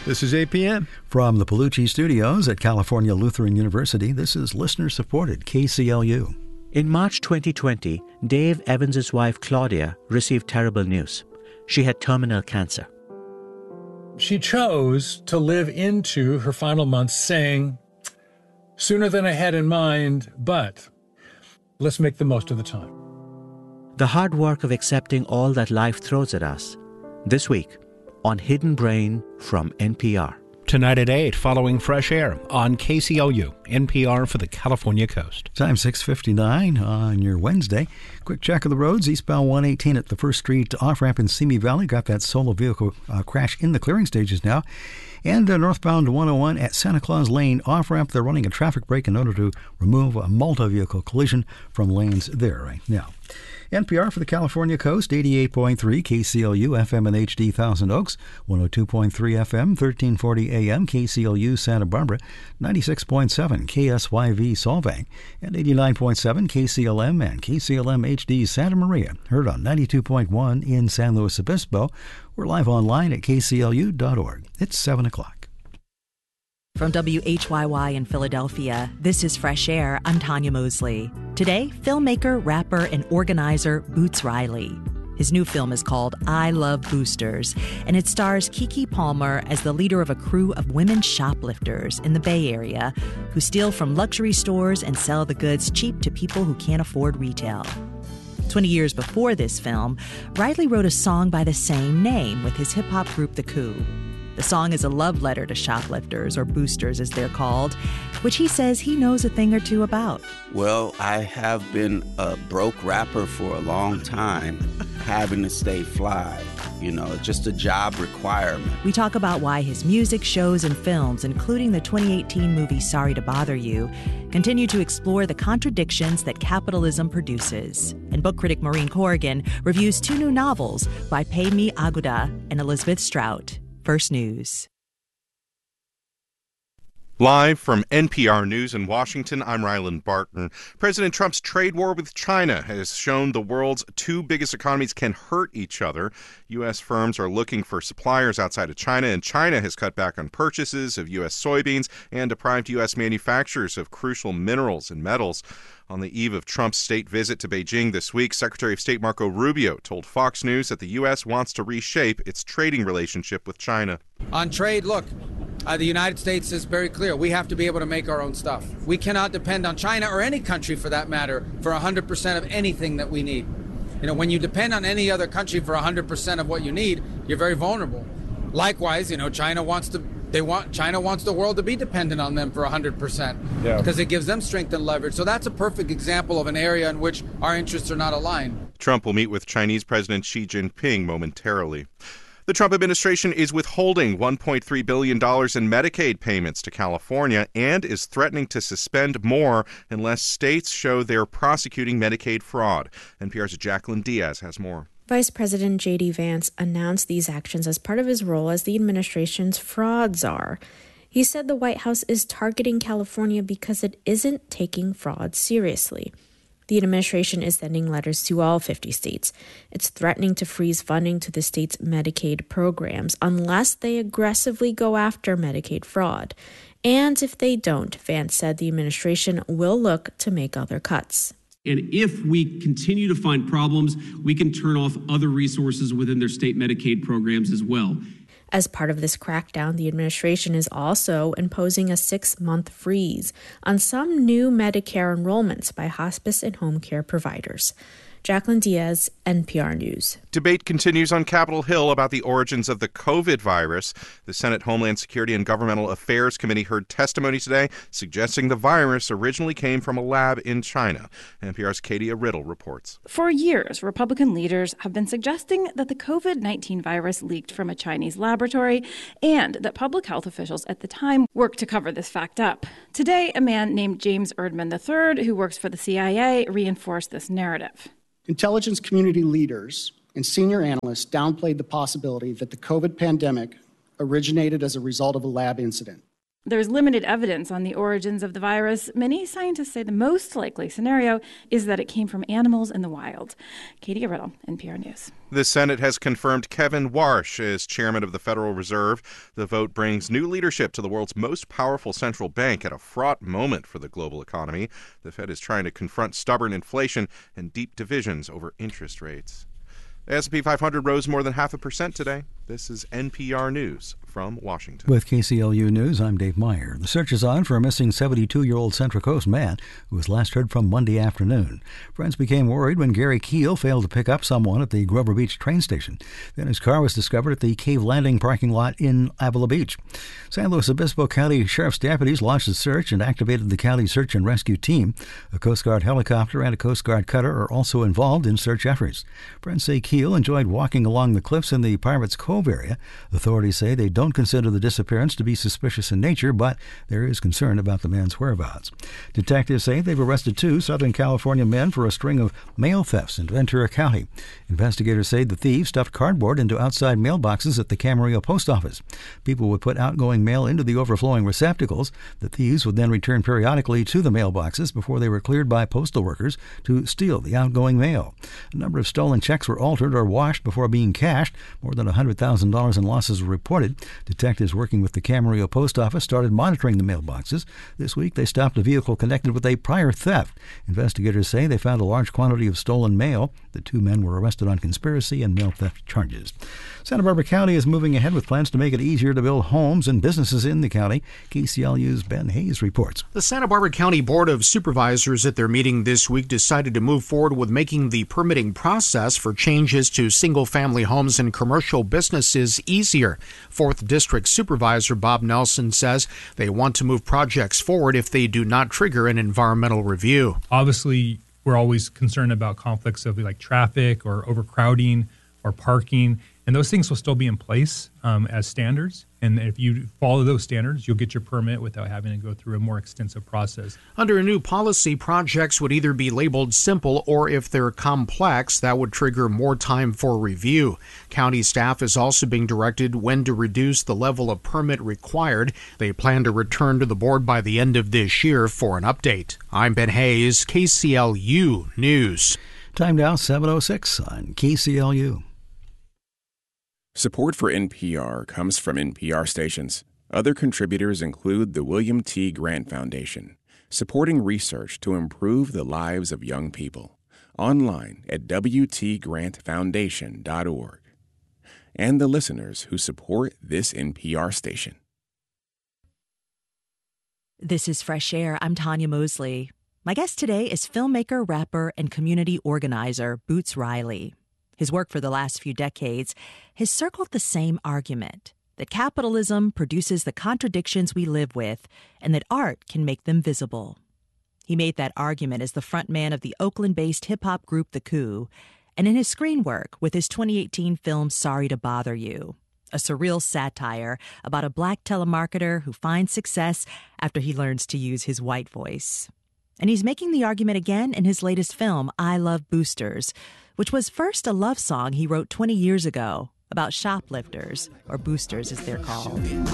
This is APM. From the Palucci Studios at California Lutheran University, this is listener-supported KCLU. In March 2020, Dave Evans' wife Claudia received terrible news. She had terminal cancer. She chose to live into her final months saying, sooner than I had in mind, but let's make the most of the time. The hard work of accepting all that life throws at us. This week, on Hidden Brain from NPR. Tonight at 8, following Fresh Air on KCLU, NPR for the California coast. Time 6:59 on your Wednesday. Quick check of the roads. Eastbound 118 at the First Street off-ramp in Simi Valley. Got that solo vehicle crash in the clearing stages now. And northbound 101 at Santa Claus Lane off-ramp. They're running a traffic brake in order to remove a multi-vehicle collision from lanes there right now. NPR for the California coast, 88.3 KCLU FM and HD Thousand Oaks, 102.3 FM, 1340 AM KCLU Santa Barbara, 96.7 KSYV Solvang, and 89.7 KCLM and KCLM HD Santa Maria. Heard on 92.1 in San Luis Obispo. We're live online at kclu.org. It's 7 o'clock. From WHYY in Philadelphia, this is Fresh Air. I'm Tanya Mosley. Today, filmmaker, rapper, and organizer Boots Riley. His new film is called I Love Boosters, and it stars Keke Palmer as the leader of a crew of women shoplifters in the Bay Area who steal from luxury stores and sell the goods cheap to people who can't afford retail. 20 years before this film, Riley wrote a song by the same name with his hip-hop group The Coup. The song is a love letter to shoplifters, or boosters as they're called, which he says he knows a thing or two about. Well, I have been a broke rapper for a long time, having to stay fly. You know, just a job requirement. We talk about why his music, shows, and films, including the 2018 movie Sorry to Bother You, continue to explore the contradictions that capitalism produces. And book critic Maureen Corrigan reviews 2 new novels by Paymi Aguda and Elizabeth Strout. First News. Live from NPR News in Washington, I'm Ryland Barton. President Trump's trade war with China has shown the world's 2 biggest economies can hurt each other. U.S. firms are looking for suppliers outside of China, and China has cut back on purchases of U.S. soybeans and deprived U.S. manufacturers of crucial minerals and metals. On the eve of Trump's state visit to Beijing this week, Secretary of State Marco Rubio told Fox News that the U.S. wants to reshape its trading relationship with China. On trade, look, the United States is very clear. We have to be able to make our own stuff. We cannot depend on China or any country for that matter for 100% of anything that we need. You know, when you depend on any other country for 100% of what you need, you're very vulnerable. Likewise, you know, China wants the world to be dependent on them for 100% because it gives them strength and leverage. So that's a perfect example of an area in which our interests are not aligned. Trump will meet with Chinese President Xi Jinping momentarily. The Trump administration is withholding $1.3 billion in Medicaid payments to California and is threatening to suspend more unless states show they're prosecuting Medicaid fraud. NPR's Jacqueline Diaz has more. Vice President J.D. Vance announced these actions as part of his role as the administration's fraud czar. He said the White House is targeting California because it isn't taking fraud seriously. The administration is sending letters to all 50 states. It's threatening to freeze funding to the state's Medicaid programs unless they aggressively go after Medicaid fraud. And if they don't, Vance said the administration will look to make other cuts. And if we continue to find problems, we can turn off other resources within their state Medicaid programs as well. As part of this crackdown, the administration is also imposing a 6-month freeze on some new Medicare enrollments by hospice and home care providers. Jacqueline Diaz, NPR News. Debate continues on Capitol Hill about the origins of the COVID virus. The Senate Homeland Security and Governmental Affairs Committee heard testimony today suggesting the virus originally came from a lab in China. NPR's Katia Riddle reports. For years, Republican leaders have been suggesting that the COVID-19 virus leaked from a Chinese laboratory and that public health officials at the time worked to cover this fact up. Today, a man named James Erdman III, who works for the CIA, reinforced this narrative. Intelligence community leaders and senior analysts downplayed the possibility that the COVID pandemic originated as a result of a lab incident. There's limited evidence on the origins of the virus. Many scientists say the most likely scenario is that it came from animals in the wild. Katie Riddle, NPR News. The Senate has confirmed Kevin Warsh as chairman of the Federal Reserve. The vote brings new leadership to the world's most powerful central bank at a fraught moment for the global economy. The Fed is trying to confront stubborn inflation and deep divisions over interest rates. The S&P 500 rose more than 0.5% today. This is NPR News from Washington. With KCLU News, I'm Dave Meyer. The search is on for a missing 72-year-old Central Coast man who was last heard from Monday afternoon. Friends became worried when Gary Keel failed to pick up someone at the Grover Beach train station. Then his car was discovered at the Cave Landing parking lot in Avila Beach. San Luis Obispo County Sheriff's deputies launched a search and activated the county search and rescue team. A Coast Guard helicopter and a Coast Guard cutter are also involved in search efforts. Friends say Keel enjoyed walking along the cliffs in the Pirates Cove area. Authorities say they don't consider the disappearance to be suspicious in nature, but there is concern about the man's whereabouts. Detectives say they've arrested 2 Southern California men for a string of mail thefts in Ventura County. Investigators say the thieves stuffed cardboard into outside mailboxes at the Camarillo post office. People would put outgoing mail into the overflowing receptacles. The thieves would then return periodically to the mailboxes before they were cleared by postal workers to steal the outgoing mail. A number of stolen checks were altered or washed before being cashed. More than $100,000 in losses were reported. Detectives working with the Camarillo post office started monitoring the mailboxes. This week they stopped a vehicle connected with a prior theft. Investigators say they found a large quantity of stolen mail. The 2 men were arrested on conspiracy and mail theft charges. Santa Barbara County is moving ahead with plans to make it easier to build homes and businesses in the county. KCLU's Ben Hayes reports. The Santa Barbara County Board of Supervisors at their meeting this week decided to move forward with making the permitting process for changes to single-family homes and commercial businesses easier. 4th District Supervisor Bob Nelson says they want to move projects forward if they do not trigger an environmental review. Obviously, we're always concerned about conflicts of like traffic or overcrowding or parking, and those things will still be in place as standards. And if you follow those standards, you'll get your permit without having to go through a more extensive process. Under a new policy, projects would either be labeled simple or if they're complex, that would trigger more time for review. County staff is also being directed when to reduce the level of permit required. They plan to return to the board by the end of this year for an update. I'm Ben Hayes, KCLU News. Time now 7:06 on KCLU. Support for NPR comes from NPR stations. Other contributors include the William T. Grant Foundation, supporting research to improve the lives of young people. Online at wtgrantfoundation.org. And the listeners who support this NPR station. This is Fresh Air. I'm Tanya Mosley. My guest today is filmmaker, rapper, and community organizer Boots Riley. His work for the last few decades has circled the same argument, that capitalism produces the contradictions we live with and that art can make them visible. He made that argument as the frontman of the Oakland-based hip-hop group The Coup, and in his screen work with his 2018 film Sorry to Bother You, a surreal satire about a black telemarketer who finds success after he learns to use his white voice. And he's making the argument again in his latest film, I Love Boosters, which was first a love song he wrote 20 years ago about shoplifters, or boosters as they're called.